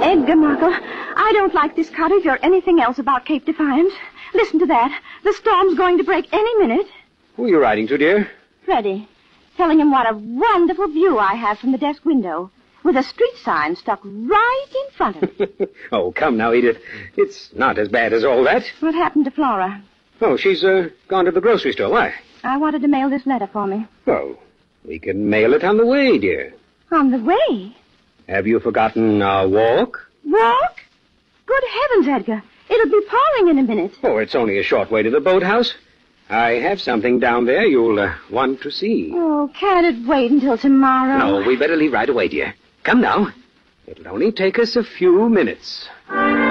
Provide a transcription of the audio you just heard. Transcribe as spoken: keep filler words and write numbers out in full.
Edgar Markle, I don't like this cottage or anything else about Cape Defiance. Listen to that. The storm's going to break any minute. Who are you writing to, dear? Freddie. Telling him what a wonderful view I have from the desk window, with a street sign stuck right in front of it. Oh, come now, Edith. It's not as bad as all that. What happened to Flora? Oh, she's uh, gone to the grocery store. Why? I wanted to mail this letter for me. Oh, we can mail it on the way, dear. On the way? Have you forgotten our walk? Walk? Good heavens, Edgar. It'll be pouring in a minute. Oh, it's only a short way to the boathouse. I have something down there you'll uh, want to see. Oh, can't it wait until tomorrow? No, we better leave right away, dear. Come now. It'll only take us a few minutes.